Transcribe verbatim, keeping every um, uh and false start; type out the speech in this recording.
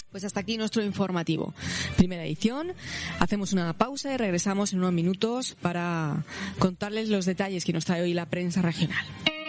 Pues hasta aquí nuestro informativo. Primera edición. Hacemos una pausa y regresamos en unos minutos para contarles los detalles que nos trae hoy la prensa regional.